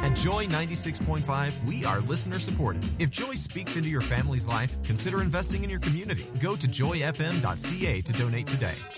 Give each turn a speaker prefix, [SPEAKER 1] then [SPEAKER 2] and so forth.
[SPEAKER 1] At Joy 96.5, we are listener supported. If Joy speaks into your family's life, consider investing in your community. Go to joyfm.ca to donate today.